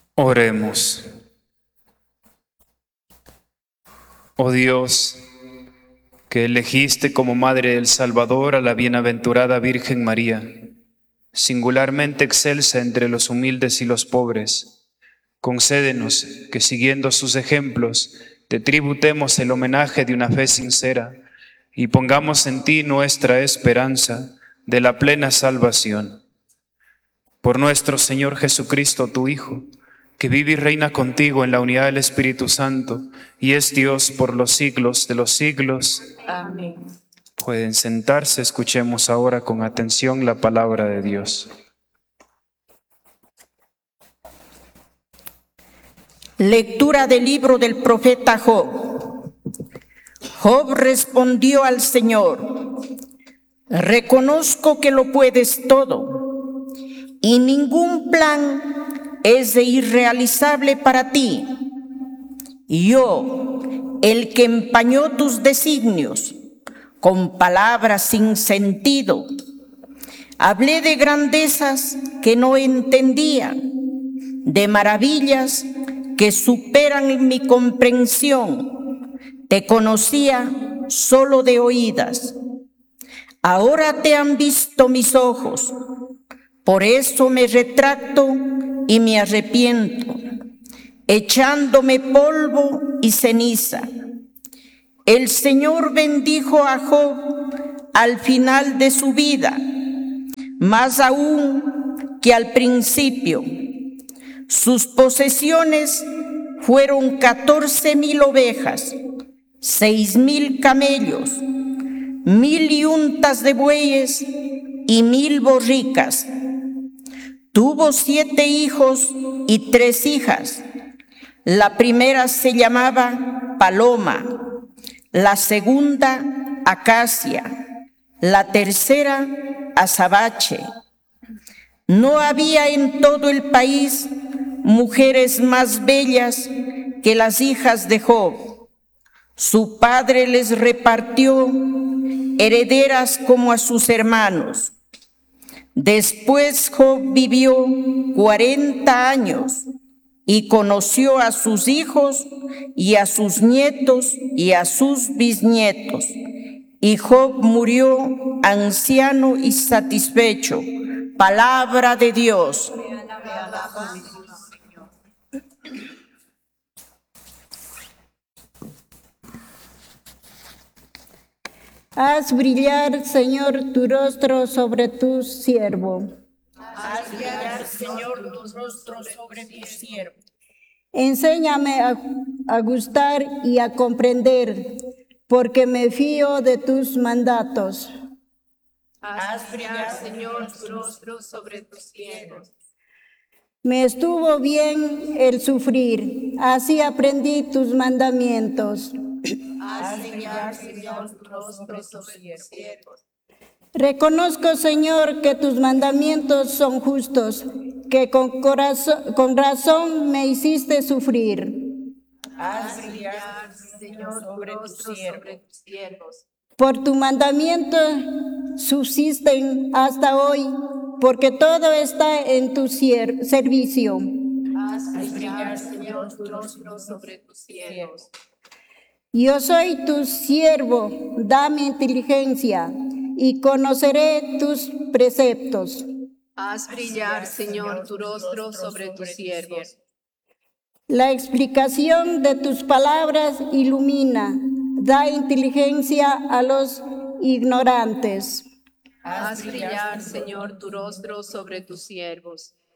Oremos. Oh Dios, que elegiste como Madre del Salvador a la bienaventurada Virgen María, singularmente excelsa entre los humildes y los pobres, concédenos que, siguiendo sus ejemplos, te tributemos el homenaje de una fe sincera y pongamos en ti nuestra esperanza de la plena salvación. Por nuestro Señor Jesucristo, tu Hijo, que vive y reina contigo en la unidad del Espíritu Santo, y es Dios por los siglos de los siglos. Amén. Pueden sentarse, escuchemos ahora con atención la palabra de Dios. Lectura del libro del profeta Job. Job respondió al Señor: reconozco que lo puedes todo, y ningún plan es irrealizable para ti. Yo, el que empañó tus designios con palabras sin sentido, hablé de grandezas que no entendía, de maravillas que superan mi comprensión. Te conocía solo de oídas. Ahora te han visto mis ojos. Por eso me retracto y me arrepiento, echándome polvo y ceniza. El Señor bendijo a Job al final de su vida, más aún que al principio. Sus posesiones fueron 14,000 ovejas, 6,000 camellos, 1,000 yuntas de bueyes y 1,000 borricas. Tuvo 7 hijos y 3 hijas. La primera se llamaba Paloma, la segunda Acacia, la tercera Azabache. No había en todo el país mujeres más bellas que las hijas de Job. Su padre les repartió herederas como a sus hermanos. Después Job vivió 40 años y conoció a sus hijos y a sus nietos y a sus bisnietos. Y Job murió anciano y satisfecho. Palabra de Dios. Haz brillar, Señor, tu rostro sobre tu siervo. Haz brillar, Señor, tu rostro sobre tu siervo. Enséñame a gustar y a comprender, porque me fío de tus mandatos. Haz brillar, Señor, tu rostro sobre tus siervos. Me estuvo bien el sufrir, así aprendí tus mandamientos. Haz brillar, Señor, tu rostro sobre tus siervos. Reconozco, Señor, que tus mandamientos son justos, que con razón me hiciste sufrir. Haz brillar, Señor, tu rostro sobre tus siervos. Por tu mandamiento subsisten hasta hoy, porque todo está en tu servicio. Haz brillar, Señor, tu rostro sobre tus siervos. Yo soy tu siervo, dame inteligencia, y conoceré tus preceptos. Haz brillar, Señor, tu rostro sobre tus siervos. La explicación de tus palabras ilumina, da inteligencia a los ignorantes. Haz brillar, Señor, tu rostro sobre tus siervos.